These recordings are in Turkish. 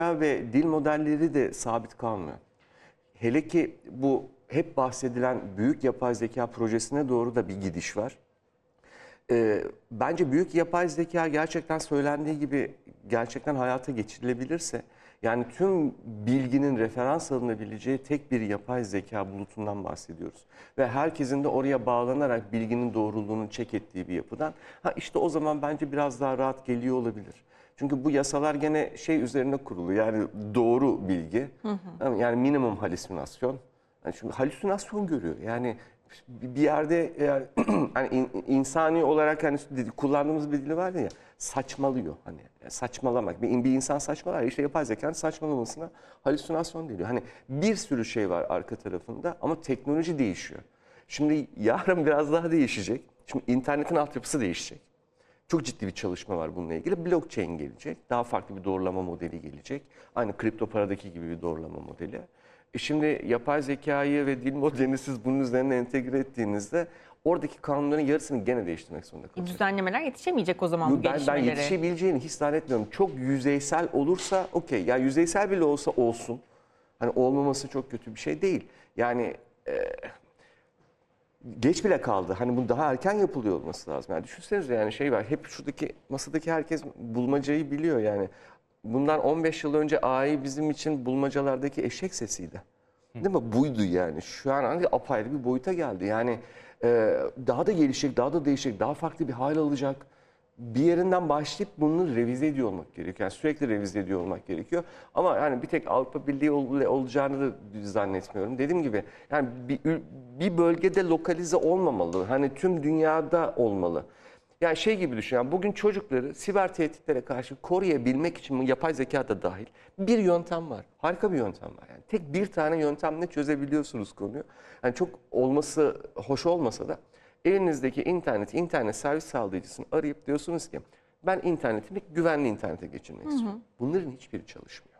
ve dil modelleri de sabit kalmıyor. Hele ki bu hep bahsedilen büyük yapay zeka projesine doğru da bir gidiş var. Bence büyük yapay zeka gerçekten söylendiği gibi gerçekten hayata geçirilebilirse, yani tüm bilginin referans alınabileceği tek bir yapay zeka bulutundan bahsediyoruz. Ve herkesin de oraya bağlanarak bilginin doğruluğunu check ettiği bir yapıdan. İşte o zaman bence biraz daha rahat geliyor olabilir. Çünkü bu yasalar gene şey üzerine kurulu, yani doğru bilgi, yani minimum halüsinasyon. Yani çünkü halüsinasyon görüyor. Yani bir yerde yani, hani insani olarak hani kullandığımız bir dili var ya, saçmalıyor hani, saçmalamak. Bir insan saçmalar, işte yapay zekanın saçmalamasına halüsinasyon deniyor. Hani bir sürü şey var arka tarafında ama teknoloji değişiyor. Şimdi yarın biraz daha değişecek. Şimdi internetin altyapısı değişecek. Çok ciddi bir çalışma var bununla ilgili. Blockchain gelecek. Daha farklı bir doğrulama modeli gelecek. Aynı kripto paradaki gibi bir doğrulama modeli. Şimdi yapay zekayı ve dil modelini siz bunun üzerine entegre ettiğinizde oradaki kanunların yarısını gene değiştirmek zorunda kalacaksınız. Düzenlemeler yetişemeyecek o zaman bu Ben gelişmelere. yetişebileceğini hiç zannetmiyorum. Çok yüzeysel olursa okey. Ya yüzeysel bile olsa olsun. Hani olmaması çok kötü bir şey değil. Yani geç bile kaldı. Hani bu daha erken yapılıyor olması lazım. Yani düşünsenize, yani şey var. Hep şuradaki masadaki herkes bulmacayı biliyor yani. Bundan 15 yıl önce AI bizim için bulmacalardaki eşek sesiydi. Değil mi? Buydu yani. Şu an hangi apayrı bir boyuta geldi. Yani daha da gelişecek, daha da değişecek, daha farklı bir hal alacak. Bir yerinden başlayıp bunu revize ediyor olmak gerekiyor. Yani sürekli revize ediyor olmak gerekiyor. Ama yani bir tek Avrupa Birliği olacağını da zannetmiyorum. Dediğim gibi yani bir bölgede lokalize olmamalı. Hani tüm dünyada olmalı. Yani şey gibi düşün. Yani bugün çocukları siber tehditlere karşı koruyabilmek için yapay zeka da dahil bir yöntem var. Harika bir yöntem var. Yani tek bir tane yöntemle çözebiliyorsunuz konuyu. Yani çok olması hoş olmasa da elinizdeki internet servis sağlayıcısını arayıp diyorsunuz ki ben internetimi güvenli internete geçirmek istiyorum. Bunların hiçbiri çalışmıyor.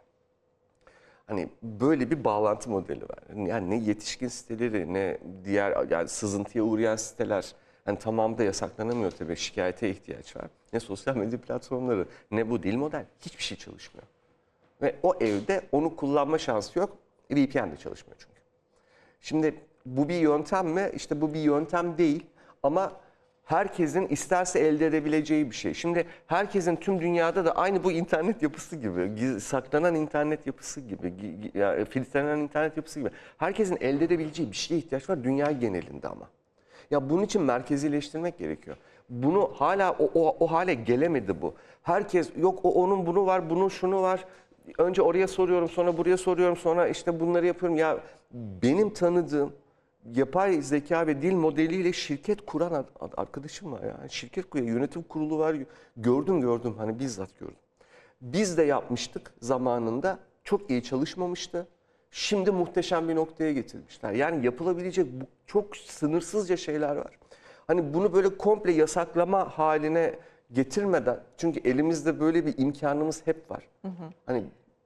Hani böyle bir bağlantı modeli var. Yani ne yetişkin siteleri ne diğer yani sızıntıya uğrayan siteler, hani tamamı da yasaklanamıyor tabii, şikayete ihtiyaç var. Ne sosyal medya platformları ne bu dil model, hiçbir şey çalışmıyor. Ve o evde onu kullanma şansı yok. VPN de çalışmıyor çünkü. Şimdi bu bir yöntem mi? İşte bu bir yöntem değil ama herkesin isterse elde edebileceği bir şey. Şimdi herkesin tüm dünyada da aynı bu internet yapısı gibi, saklanan internet yapısı gibi, filtrelenen internet yapısı gibi. Herkesin elde edebileceği bir şeye ihtiyaç var dünya genelinde ama. Ya bunun için merkezileştirmek gerekiyor. Bunu hala o hale gelemedi bu. Herkes yok onun bunu var, bunun şunu var. Önce oraya soruyorum, sonra buraya soruyorum, sonra işte bunları yapıyorum. Ya benim tanıdığım yapay zeka ve dil modeliyle şirket kuran arkadaşım var. Yani şirket kuruyor, yönetim kurulu var. Gördüm hani bizzat gördüm. Biz de yapmıştık zamanında. Çok iyi çalışmamıştı. Şimdi muhteşem bir noktaya getirmişler. Yani yapılabilecek çok sınırsızca şeyler var. Hani bunu böyle komple yasaklama haline getirmeden, çünkü elimizde böyle bir imkanımız hep var. Hani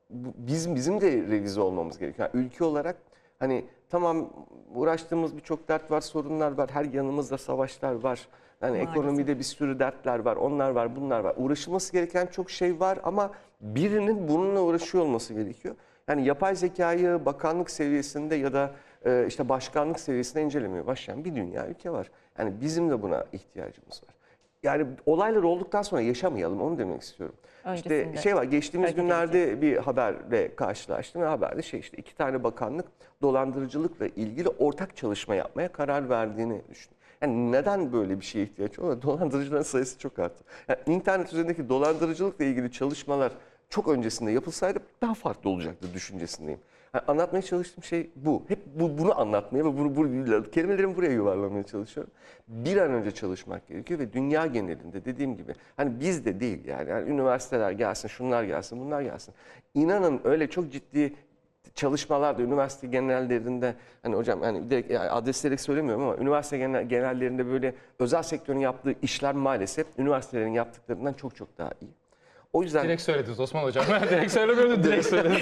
bizim de revize olmamız gerekiyor. Yani ülke olarak hani tamam, uğraştığımız birçok dert var, sorunlar var. Her yanımızda savaşlar var. Yani ekonomide bir sürü dertler var, onlar var, bunlar var. Uğraşılması gereken çok şey var ama birinin bununla uğraşıyor olması gerekiyor. Yani yapay zekayı bakanlık seviyesinde ya da işte başkanlık seviyesinde incelemeye başlayan bir dünya ülke var. Yani bizim de buna ihtiyacımız var. Yani olaylar olduktan sonra yaşamayalım, onu demek istiyorum. Öncesinde. İşte şey var, geçtiğimiz günlerde bir haberle karşılaştım ve haberde işte 2 tane bakanlık dolandırıcılıkla ilgili ortak çalışma yapmaya karar verdiğini düşünüyorum. Yani neden böyle bir şeye ihtiyaç var? Dolandırıcıların sayısı çok arttı. Yani internet üzerindeki dolandırıcılıkla ilgili çalışmalar çok öncesinde yapılsaydı daha farklı olacaktı düşüncesindeyim. Yani anlatmaya çalıştığım şey bu. Hep bunu anlatmaya ve kelimelerimi buraya yuvarlamaya çalışıyorum. Bir an önce çalışmak gerekiyor ve dünya genelinde dediğim gibi hani bizde değil yani üniversiteler gelsin, şunlar gelsin, bunlar gelsin. İnanın öyle çok ciddi çalışmalarda üniversite genellerinde, hani hocam hani direkt yani adresleri söylemiyorum ama üniversite genellerinde böyle özel sektörün yaptığı işler maalesef üniversitelerin yaptıklarından çok çok daha iyi. O yüzden Direkt söylediniz Osman Hocam. Direkt söylemiyordum, direkt söylediniz.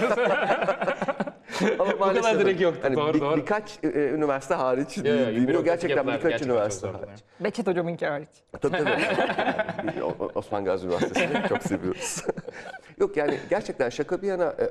ama Bu kadar direkt yoktu. hani Doğru. birkaç üniversite hariç değil, gerçekten birkaç üniversite hariç. Behçet hocamınki hariç. Tabii. Yani, Osman Gazi Üniversitesi'ni çok seviyoruz. Yok yani gerçekten şaka bir yana